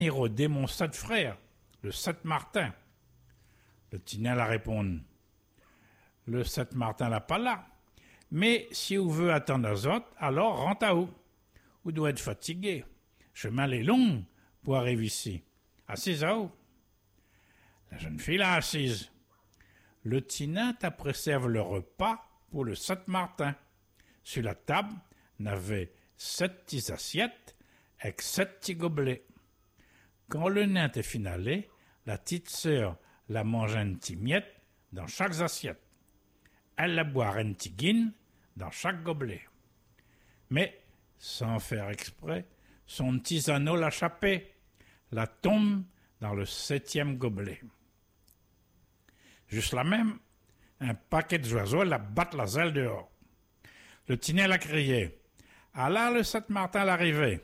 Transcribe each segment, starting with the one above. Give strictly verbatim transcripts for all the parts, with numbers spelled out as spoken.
Hérodé, mon sept frère, le sept Martin. Le Tinel a répondu. Le sept Martin l'a pas là. Mais si vous veut attendre les autres, alors rentre à où? Vous doit être fatigué. Chemin est long pour arriver ici. Assise à où? La jeune fille là assise. Le Tinat préserve le repas pour le sept Martin. Sur la table, n'avait sept petites assiettes avec sept petits gobelets. Quand le nain était finalé, la petite sœur la mangeait une petite miette dans chaque assiette. Elle la boirait une petite guine dans chaque gobelet. Mais, sans faire exprès, son petit anneau l'a chapé, la tombe dans le septième gobelet. Juste là même, un paquet d'oiseaux la battent la zèle dehors. Le Tinel a crié. Ah là, le sept Martin l'arrivée.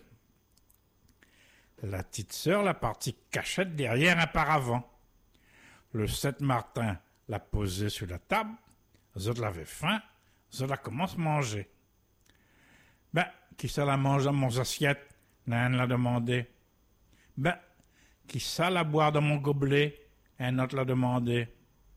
La petite sœur l'a partie cachette derrière un paravent. Le sept Martin l'a posé sur la table. Les autres l'avaient faim. Les autres commencent à manger. Ben, qui ça la mange dans mon assiette? L'un l'a demandé. Ben, qui ça la boire dans mon gobelet? Un autre l'a demandé.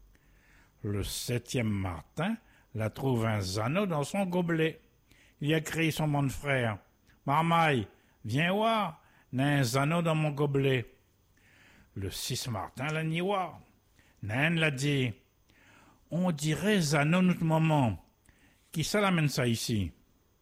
Le septième Martin la trouve un anneau dans son gobelet. Il a crié son bon frère. Marmaille, viens voir. N'a un anneau dans mon gobelet. Le six Martin l'a ni voir. Nain l'a dit. On dirait Zano notre maman. Qui ça l'amène ça ici?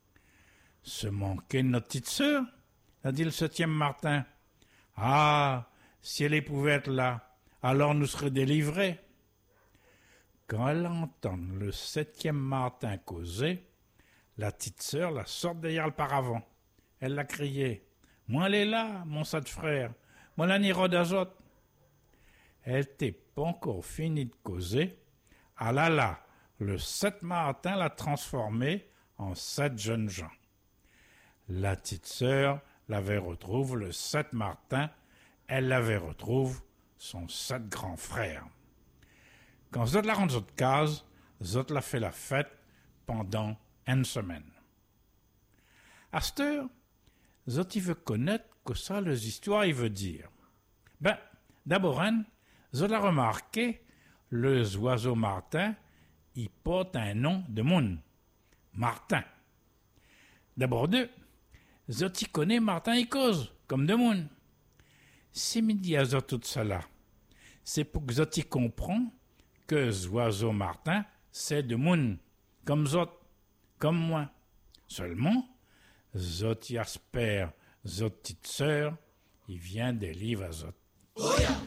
Se manquait notre petite sœur, a dit le septième Martin. Ah, si elle pouvait être là, alors nous serait délivrés. Quand elle entend le septième Martin causer, la petite sœur la sort derrière le paravent. Elle l'a crié. Moi, elle est là, mon sept frère. Moi, la niro d'azot. Elle n'était pas encore finie de causer. Ah là là, le sept Martin l'a transformé en sept jeunes gens. La petite sœur l'avait retrouve le sept Martin. Elle l'avait retrouve son sept grand frère. Quand Zot la rentre de case, Zot l'a fait la fête pendant une semaine. À cette heure, Zot il veut connaître que ça les histoires il veut dire. Ben, d'abord, hein, Zot a remarqué, les oiseaux Martin, ils portent un nom de monde. Martin. D'abord deux, Zot il connaît Martin et cause, comme de monde. Si midi à Zot tout cela, c'est pour que Zot il comprend que les oiseaux Martin, c'est de monde, comme Zot, comme moi. Seulement, Zot y espère, Zot petite sœur, il vient des livres à Zot. Oh yeah.